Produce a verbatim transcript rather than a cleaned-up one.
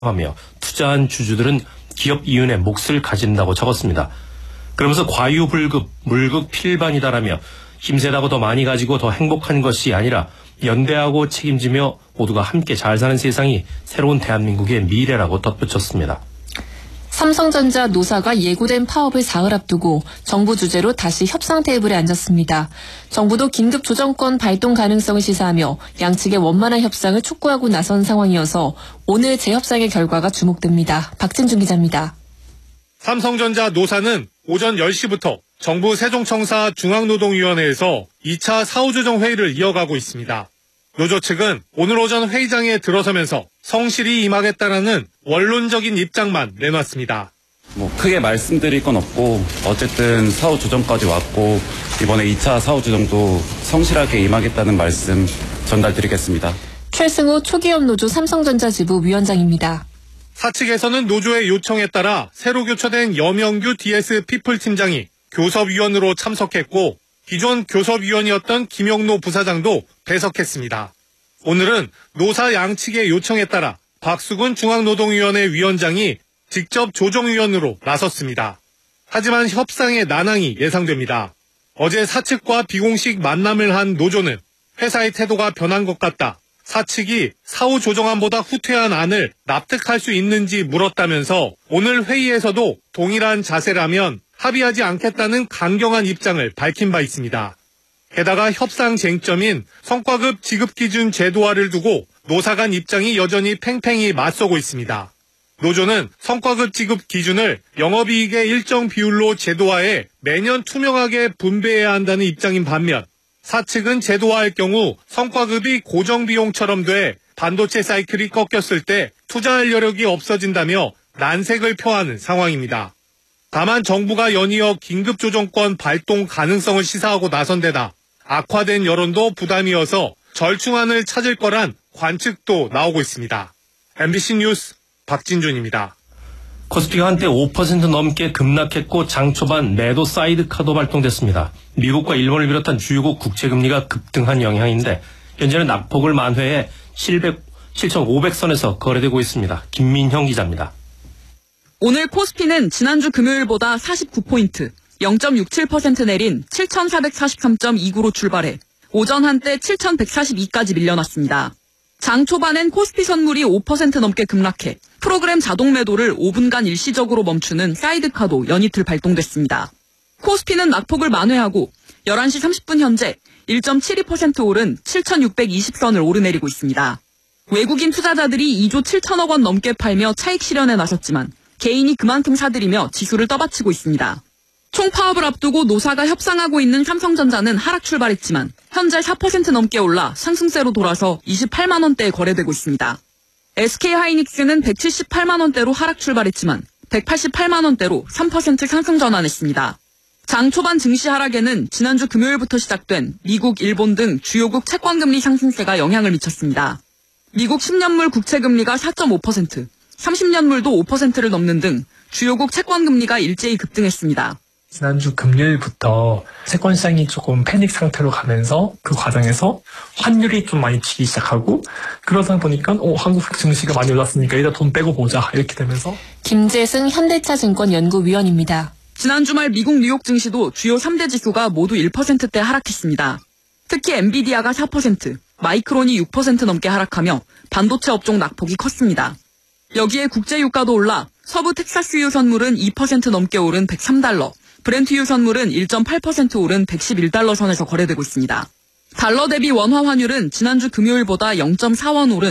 하며 투자한 주주들은 기업 이윤에 몫을 가진다고 적었습니다. 그러면서 과유불급, 물극 필반이다라며 힘세다고 더 많이 가지고 더 행복한 것이 아니라 연대하고 책임지며 모두가 함께 잘 사는 세상이 새로운 대한민국의 미래라고 덧붙였습니다. 삼성전자 노사가 예고된 파업을 사흘 앞두고 정부 주재로 다시 협상 테이블에 앉았습니다. 정부도 긴급 조정권 발동 가능성을 시사하며 양측의 원만한 협상을 촉구하고 나선 상황이어서 오늘 재협상의 결과가 주목됩니다. 박진중 기자입니다. 삼성전자 노사는 오전 열 시부터 정부 세종청사 중앙노동위원회에서 이 차 사후조정 회의를 이어가고 있습니다. 노조 측은 오늘 오전 회의장에 들어서면서 성실히 임하겠다라는 원론적인 입장만 내놨습니다. 뭐 크게 말씀드릴 건 없고 어쨌든 사후 조정까지 왔고 이번에 이 차 사후 조정도 성실하게 임하겠다는 말씀 전달드리겠습니다. 최승우 초기업 노조 삼성전자 지부 위원장입니다. 사측에서는 노조의 요청에 따라 새로 교체된 염영규 디에스 피플 팀장이 교섭위원으로 참석했고 기존 교섭위원이었던 김영노 부사장도 배석했습니다. 오늘은 노사 양측의 요청에 따라 박수근 중앙노동위원회 위원장이 직접 조정위원으로 나섰습니다. 하지만 협상의 난항이 예상됩니다. 어제 사측과 비공식 만남을 한 노조는 회사의 태도가 변한 것 같다. 사측이 사후 조정안보다 후퇴한 안을 납득할 수 있는지 물었다면서 오늘 회의에서도 동일한 자세라면 합의하지 않겠다는 강경한 입장을 밝힌 바 있습니다. 게다가 협상 쟁점인 성과급 지급 기준 제도화를 두고 노사 간 입장이 여전히 팽팽히 맞서고 있습니다. 노조는 성과급 지급 기준을 영업이익의 일정 비율로 제도화해 매년 투명하게 분배해야 한다는 입장인 반면 사측은 제도화할 경우 성과급이 고정비용처럼 돼 반도체 사이클이 꺾였을 때 투자할 여력이 없어진다며 난색을 표하는 상황입니다. 다만 정부가 연이어 긴급조정권 발동 가능성을 시사하고 나선 데다 악화된 여론도 부담이어서 절충안을 찾을 거란 관측도 나오고 있습니다. 엠비씨 뉴스 박진준입니다. 코스피가 한때 오 퍼센트 넘게 급락했고 장 초반 매도 사이드카도 발동됐습니다. 미국과 일본을 비롯한 주요국 국채금리가 급등한 영향인데 현재는 낙폭을 만회해 칠천오백 선에서 거래되고 있습니다. 김민형 기자입니다. 오늘 코스피는 지난주 금요일보다 사십구 포인트, 영 점 육칠 퍼센트 내린 칠천사백사십삼 점 이구로 출발해 오전 한때 칠천백사십이까지 밀려났습니다. 장 초반엔 코스피 선물이 오 퍼센트 넘게 급락해 프로그램 자동 매도를 오 분간 일시적으로 멈추는 사이드카도 연이틀 발동됐습니다. 코스피는 낙폭을 만회하고 열한 시 삼십 분 현재 일 점 칠이 퍼센트 오른 칠천육백이십 선을 오르내리고 있습니다. 외국인 투자자들이 이조 칠천억 원 넘게 팔며 차익 실현에 나섰지만 개인이 그만큼 사들이며 지수를 떠받치고 있습니다. 총파업을 앞두고 노사가 협상하고 있는 삼성전자는 하락 출발했지만 현재 사 퍼센트 넘게 올라 상승세로 돌아서 이십팔만 원대에 거래되고 있습니다. 에스케이하이닉스는 백칠십팔만 원대로 하락 출발했지만 백팔십팔만 원대로 삼 퍼센트 상승 전환했습니다. 장 초반 증시 하락에는 지난주 금요일부터 시작된 미국, 일본 등 주요국 채권금리 상승세가 영향을 미쳤습니다. 미국 십 년물 국채금리가 사 점 오 퍼센트, 삼십 년물도 오 퍼센트를 넘는 등 주요국 채권금리가 일제히 급등했습니다. 지난주 금요일부터 채권 시장이 조금 패닉 상태로 가면서 그 과정에서 환율이 좀 많이 치기 시작하고 그러다 보니까 어, 한국 증시가 많이 올랐으니까 일단 돈 빼고 보자 이렇게 되면서 김재승 현대차증권 연구위원입니다. 지난 주말 미국 뉴욕 증시도 주요 삼 대 지수가 모두 일 퍼센트대 하락했습니다. 특히 엔비디아가 사 퍼센트, 마이크론이 육 퍼센트 넘게 하락하며 반도체 업종 낙폭이 컸습니다. 여기에 국제유가도 올라 서부 텍사스유 선물은 이 퍼센트 넘게 오른 백삼 달러, 브렌트유 선물은 일 점 팔 퍼센트 오른 백십일 달러 선에서 거래되고 있습니다. 달러 대비 원화 환율은 지난주 금요일보다 영 점 사 원 오른